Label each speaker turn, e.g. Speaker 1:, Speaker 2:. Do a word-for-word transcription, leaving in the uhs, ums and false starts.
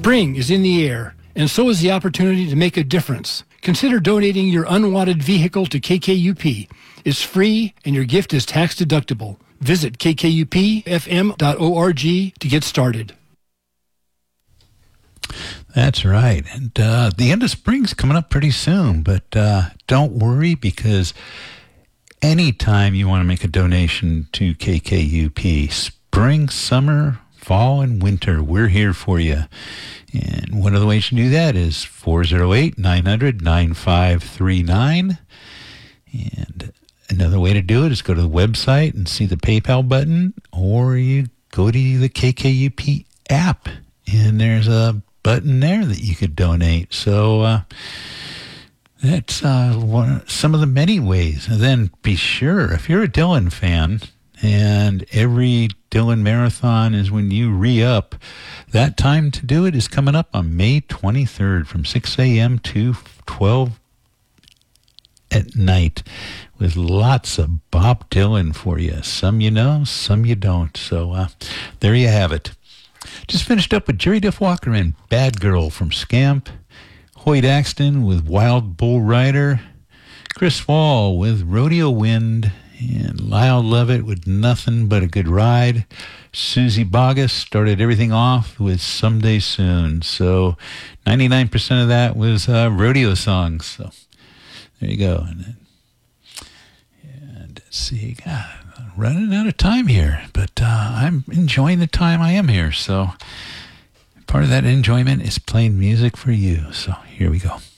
Speaker 1: Spring is in the air, and so is the opportunity to make a difference. Consider donating your unwanted vehicle to K K U P. It's free, and your gift is tax deductible. Visit k k u p f m dot org to get started.
Speaker 2: That's right. And uh, the end of spring's coming up pretty soon, but uh, don't worry, because anytime you want to make a donation to K K U P, spring, summer, fall, and winter, we're here for you. And one of the ways you do that is four oh eight, nine hundred, nine five three nine. And another way to do it is go to the website and see the PayPal button, or you go to the K K U P app, and there's a button there that you could donate. So uh, that's uh, one, some of the many ways. And then be sure, if you're a Dylan fan, and every Dylan Marathon is when you re-up, that time to do it is coming up on May twenty-third from six a.m. to twelve at night, with lots of Bob Dylan for you. Some you know, some you don't. So uh, there you have it. Just finished up with Jerry Duff Walker and Bad Girl from Scamp, Hoyt Axton with Wild Bull Rider, Chris Fall with Rodeo Wind, and Lyle Lovett with Nothing But a Good Ride. Susie Bogus started everything off with Someday Soon. So ninety-nine percent of that was uh, rodeo songs. So there you go. And, and let's see, God, I'm running out of time here, but uh, I'm enjoying the time I am here. So part of that enjoyment is playing music for you. So here we go.